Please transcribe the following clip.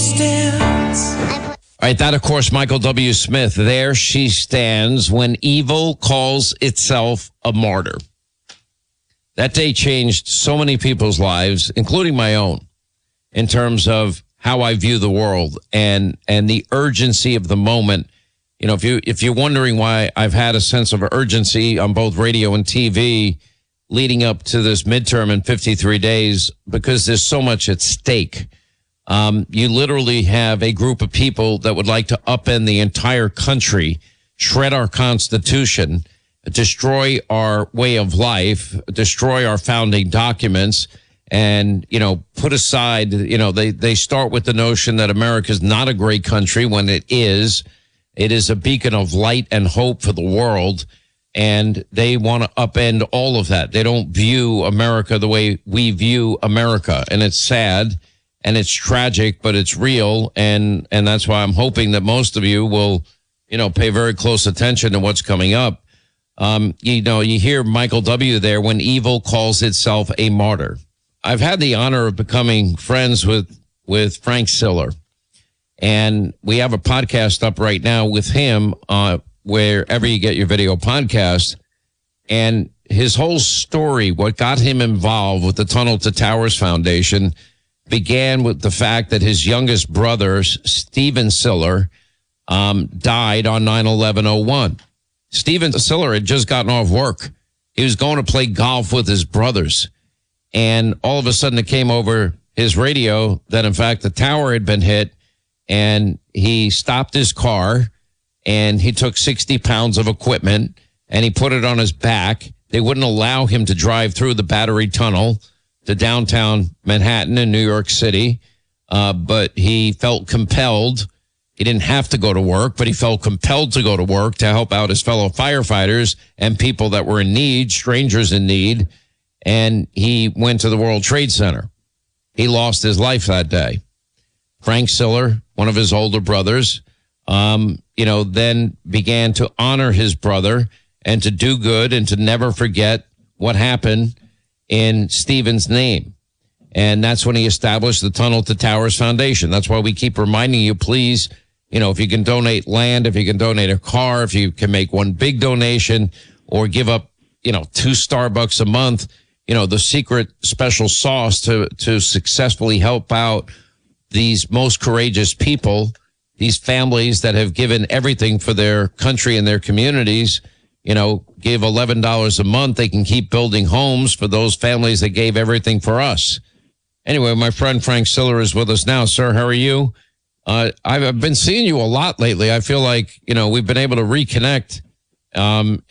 stands. All right, that, of course, Michael W. Smith. There she stands when evil calls itself a martyr. That day changed so many people's lives, including my own, in terms of how I view the world and the urgency of the moment. You know, if you're wondering why I've had a sense of urgency on both radio and TV leading up to this midterm in 53 days, because there's so much at stake. You literally have a group of people that would like to upend the entire country, shred our Constitution, destroy our way of life, destroy our founding documents, and, you know, put aside, you know, they start with the notion that America is not a great country when it is. It is a beacon of light and hope for the world. And they want to upend all of that. They don't view America the way we view America. And it's sad and it's tragic, but it's real. And that's why I'm hoping that most of you will, you know, pay very close attention to what's coming up. You know, you hear Michael W. there when evil calls itself a martyr. I've had the honor of becoming friends with Frank Siller. And we have a podcast up right now with him, wherever you get your video podcast. And his whole story, what got him involved with the Tunnel to Towers Foundation, began with the fact that his youngest brother, Stephen Siller, died on 9/11/01. Stephen Siller had just gotten off work. He was going to play golf with his brothers. And all of a sudden it came over his radio that, in fact, the tower had been hit. And he stopped his car and he took 60 pounds of equipment and he put it on his back. They wouldn't allow him to drive through the Battery Tunnel to downtown Manhattan in New York City. But he felt compelled. He didn't have to go to work, but he felt compelled to go to work to help out his fellow firefighters and people that were in need, strangers in need. And he went to the World Trade Center. He lost his life that day. Frank Siller, one of his older brothers, you know, then began to honor his brother and to do good and to never forget what happened in Stephen's name. And that's when he established the Tunnel to Towers Foundation. That's why we keep reminding you, please, you know, if you can donate land, if you can donate a car, if you can make one big donation or give up, you know, 2 Starbucks a month, you know, the secret special sauce to successfully help out these most courageous people, these families that have given everything for their country and their communities, you know, give $11 a month. They can keep building homes for those families that gave everything for us. Anyway, my friend Frank Siller is with us now. Sir, how are you? I've been seeing you a lot lately. I feel like, you know, we've been able to reconnect.